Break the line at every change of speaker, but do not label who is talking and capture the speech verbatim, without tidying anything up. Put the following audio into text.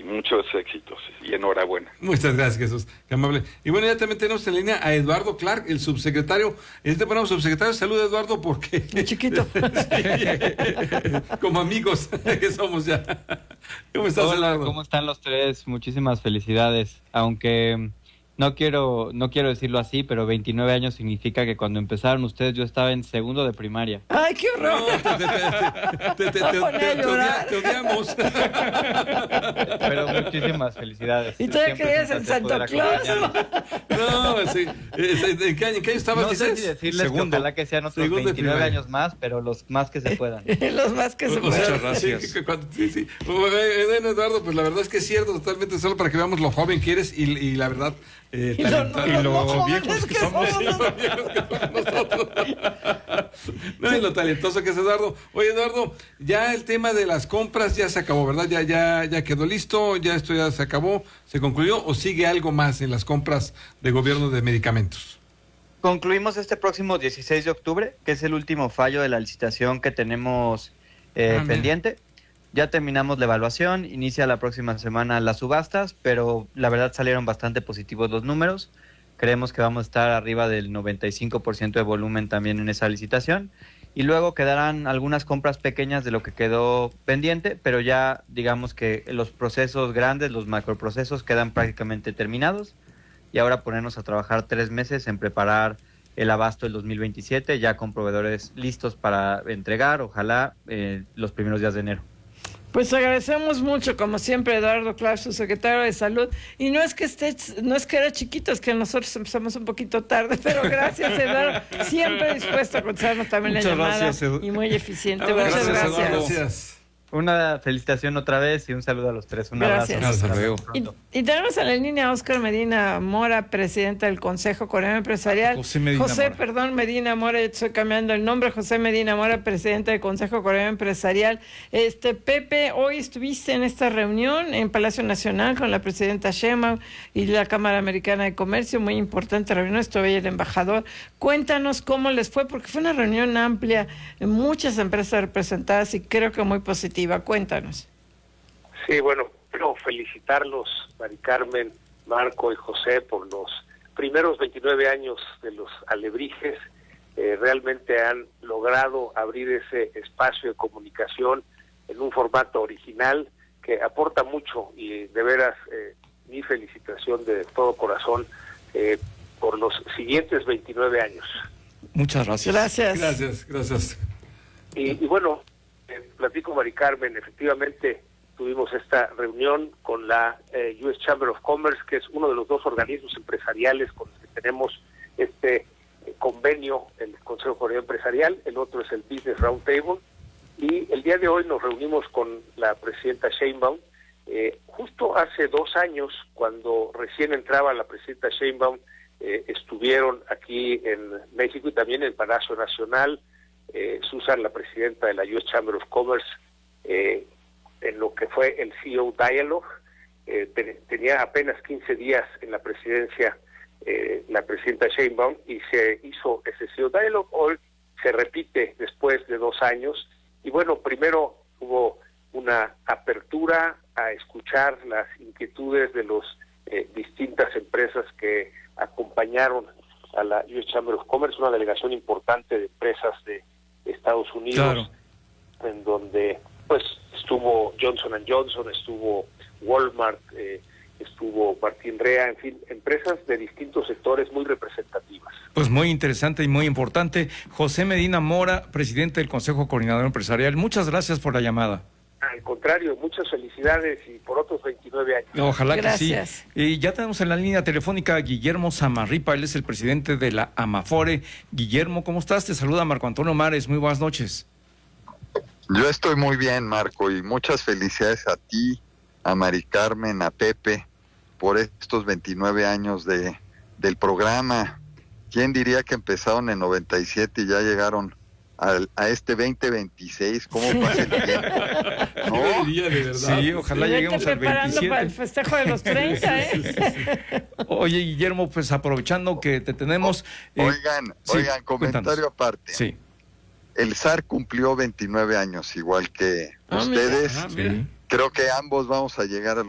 muchos éxitos y enhorabuena.
Muchas gracias, Jesús, qué amable. Y bueno, ya también tenemos en línea a Eduardo Clark, el subsecretario. Este ponemos subsecretario, salud Eduardo, porque...
Muy chiquito.
Sí, como amigos que somos ya. ¿Cómo estás,
Hola,
Eduardo?
¿cómo están los tres? Muchísimas felicidades, aunque no quiero no quiero decirlo así, pero veintinueve años significa que cuando empezaron ustedes yo estaba en segundo de primaria.
¡Ay, qué horror!
No, te, te, te, te, te, te, te, te odia- te odiamos.
Pero muchísimas felicidades.
¿Y todavía
Siempre
creías
es un
en
placer
Santa
poder
Claus?
acompañarlos.
No, sí. ¿En qué año, en qué año estabas,
No sé
dices?
si decirles
Segundo.
que ojalá que sean otros
Segundo de
veintinueve
primaria.
años más, pero los más que se puedan.
Los más que se
O sea,
pueden.
gracias.
Sí, que cuando- sí, sí. Bueno, Eduardo, pues la verdad es que es cierto, totalmente, solo para que veamos lo joven que eres y, y la verdad, eh,
Y lo-
talentoso.
Y lo
jóvenes
viejos que
que
somos.
somos.
Los viejos que somos nosotros. No, y lo talentoso que es Eduardo. Oye, Eduardo, ya el tema de las compras ya se acabó, ¿verdad? Ya, ya, ya quedó listo, ya esto ya se acabó, se concluyó, o sigue algo más en las compras de gobierno de medicamentos.
Concluimos este próximo dieciséis de octubre, que es el último fallo de la licitación que tenemos eh,
Ah,
pendiente. Ya terminamos la evaluación, inicia la próxima semana las subastas, pero la verdad salieron bastante positivos los números. Creemos que vamos a estar arriba del noventa y cinco por ciento de volumen también en esa licitación. Y luego quedarán algunas compras pequeñas de lo que quedó pendiente, pero ya digamos que los procesos grandes, los macroprocesos quedan prácticamente terminados. Y ahora ponernos a trabajar tres meses en preparar el abasto del dos mil veintisiete, ya con proveedores listos para entregar, ojalá eh, los primeros días de enero.
Pues agradecemos mucho, como siempre, Eduardo Clark, su secretario de Salud. Y no es que esté, no es que era chiquito, es que nosotros empezamos un poquito tarde, pero gracias, Eduardo. Siempre dispuesto a contestarnos también
Muchas
la llamada.
gracias, Edu.
Y muy eficiente.
Ah,
Muchas
gracias,
gracias.
Eduardo. Gracias.
Una felicitación otra vez y un saludo a los tres. Un
Gracias.
abrazo.
Hasta luego.
Y, y tenemos en la línea a Óscar Medina Mora, presidente del Consejo Coreano Empresarial.
José Medina
José,
Mora.
perdón, Medina Mora, estoy cambiando el nombre. José Medina Mora, presidente del Consejo Coreano Empresarial. Este, Pepe, hoy estuviste en esta reunión en Palacio Nacional con la presidenta Sheinbaum y la Cámara Americana de Comercio, muy importante reunión, estuvo ahí el embajador. Cuéntanos cómo les fue, porque fue una reunión amplia, muchas empresas representadas y creo que muy positiva. Cuéntanos.
Sí, bueno, quiero felicitarlos, Mari Carmen, Marco y José, por los primeros veintinueve años de los Alebrijes. Eh, realmente han logrado abrir ese espacio de comunicación en un formato original que aporta mucho y de veras eh, mi felicitación de todo corazón eh, por los siguientes veintinueve años.
Muchas gracias.
Gracias.
Gracias, gracias.
Y, y bueno, eh, platico, Mari Carmen, efectivamente tuvimos esta reunión con la eh, U S Chamber of Commerce, que es uno de los dos organismos empresariales con los que tenemos este eh, convenio, el Consejo Coreano Empresarial, el otro es el Business Roundtable, y el día de hoy nos reunimos con la presidenta Sheinbaum. Eh, justo hace dos años, cuando recién entraba la presidenta Sheinbaum, eh, estuvieron aquí en México y también en Palacio Nacional, eh, Susan, la presidenta de la U S Chamber of Commerce, eh, en lo que fue el C E O Dialogue. Eh, te, tenía apenas quince días en la presidencia eh, la presidenta Sheinbaum y se hizo ese C E O Dialogue. Hoy se repite después de dos años y bueno, primero hubo una apertura a escuchar las inquietudes de las eh, distintas empresas que acompañaron a la U S Chamber of Commerce, una delegación importante de empresas de Estados Unidos,
Claro.
en donde pues estuvo Johnson and Johnson, estuvo Walmart, eh, estuvo Martín Rea, en fin, empresas de distintos sectores muy representativas.
Pues muy interesante y muy importante. José Medina Mora, presidente del Consejo Coordinador Empresarial, muchas gracias por la llamada.
Al contrario, muchas felicidades y por otros veintinueve años.
Ojalá
Gracias.
que sí. Y ya tenemos en la línea telefónica a Guillermo Zamarripa, él es el presidente de la Amafore. Guillermo, ¿cómo estás? Te saluda Marco Antonio Mares, muy buenas noches.
Yo estoy muy bien, Marco, y muchas felicidades a ti, a Mari Carmen, a Pepe, por estos veintinueve años de del programa. ¿Quién diría que empezaron en noventa y siete y ya llegaron al, a este veinte veintiséis? ¿Cómo pasa el tiempo?
¿No? Diría, de verdad.
Sí, ojalá
Vete
lleguemos al
preparando para el
veintisiete.
festejo de los treinta, ¿eh?
Sí, sí, sí.
Oye, Guillermo, pues aprovechando que te tenemos... eh,
Oigan,
sí,
oigan, comentario
cuéntanos.
aparte.
Sí.
El S A R cumplió veintinueve años, igual que
Ah, mira.
ustedes.
Ah, mira.
Sí.
Creo que ambos vamos a llegar a